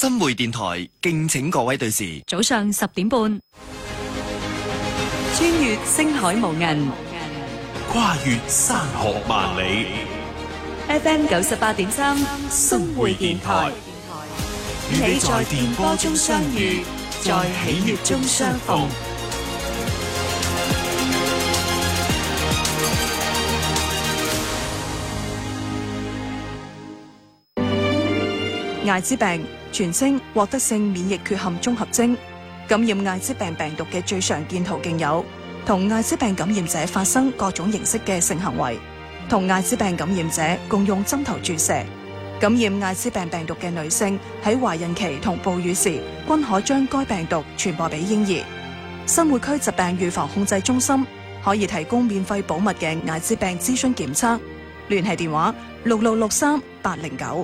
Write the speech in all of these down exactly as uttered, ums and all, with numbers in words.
新會電台敬請各位對視。 早上十點半，穿越星海無垠， 跨越山河萬里。 F M 九十八點三，新會電台，與你在電波中相遇，在喜悅中相逢。 艾滋病全稱獲得性免疫缺陷綜合徵，感染艾滋病病毒嘅最常見途徑有同艾滋病感染者發生各種形式嘅性行為，同艾滋病感染者共用針頭注射。感染艾滋病病毒嘅女性喺懷孕期同哺乳時均可將該病毒傳播俾嬰兒。新會區疾病預防控制中心可以提供免費保密嘅艾滋病諮詢檢測，聯繫電話六六六三八零九。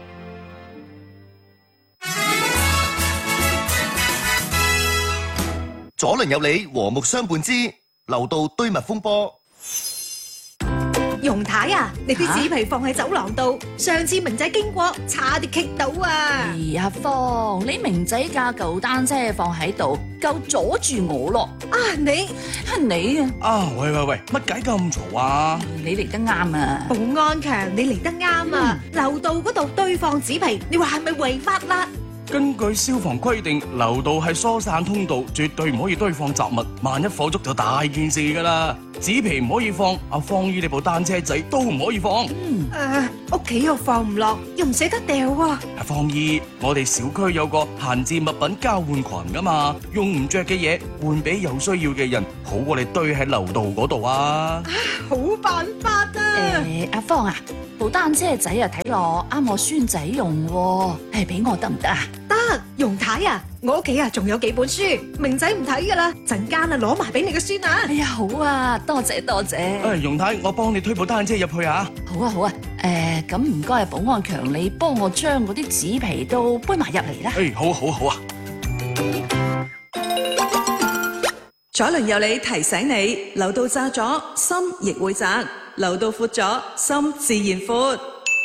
左鄰右里和睦相伴之樓道堆密風波。 容太啊，你啲紙皮放喺走廊度，上次明仔經過差啲棘到啊！ 哎呀，芳，你明仔架舊單車放喺度，夠阻住我咯！ 啊，你係你啊！ 啊，喂喂喂，乜解咁嘈啊？ 你嚟得啱啊！ 保安強，你嚟得啱啊！樓道嗰度堆放紙皮，你話係咪違法啦？ 根據消防規定，樓道係疏散通道，絕對唔可以堆放雜物。萬一火燭就大件事噶啦。紙皮唔可以放，阿芳姨你部單車仔都唔可以放。 嗯，誒，屋企又放唔落，又唔捨得掉喎。 阿芳姨，我哋小區有個閒置物品交換群噶嘛，用唔着嘅嘢換俾有需要嘅人，好過你堆喺樓道嗰度啊。 好辦法啊！ 誒，阿芳啊，部單車仔啊睇落啱我孫仔用喎，係俾我得唔得啊？ 得，容太啊，我屋企啊仲有幾本書，明仔唔睇噶啦，陣間啊攞埋俾你個孫啊！ 哎呀，好啊，多謝多謝。 誒，容太，我幫你推部單車入去啊！ 好啊好啊，誒，咁唔該啊，保安強，你幫我將嗰啲紙皮都搬埋入嚟啦。 誒，好好好啊！ 左鄰右里提醒你，樓道窄咗，心亦會窄；樓道闊咗，心自然闊。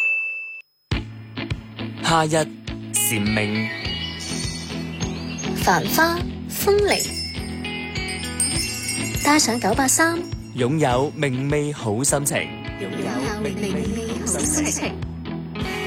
夏日蟬鳴， 繁花風鈴，帶上九八三， 擁有明媚好心情。 擁有明媚好心情。